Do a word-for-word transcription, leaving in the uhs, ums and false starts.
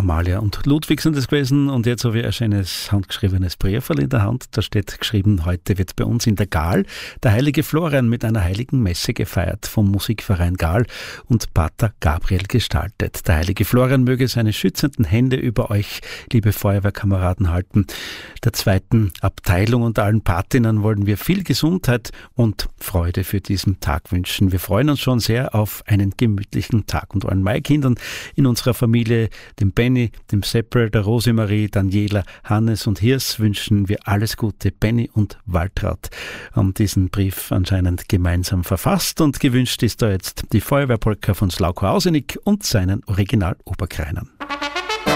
Amalia und Ludwig sind es gewesen und jetzt habe ich ein schönes handgeschriebenes Brieferl in der Hand. Da steht geschrieben, heute wird bei uns in der Gaal der heilige Florian mit einer heiligen Messe gefeiert, vom Musikverein Gaal und Pater Gabriel gestaltet. Der heilige Florian möge seine schützenden Hände über euch, liebe Feuerwehrkameraden, halten. Der zweiten Abteilung und allen Patinnen wollen wir viel Gesundheit und Freude für diesen Tag wünschen. Wir freuen uns schon sehr auf einen gemütlichen Tag und allen Maikindern in unserer Familie, dem Benny, dem Seppel, der Rosemarie, Daniela, Hannes und Hirs wünschen wir alles Gute. Benny und Waltraud haben diesen Brief anscheinend gemeinsam verfasst und gewünscht ist da jetzt die Feuerwehrpolka von Slavko Ausenik und seinen Original Oberkreinern.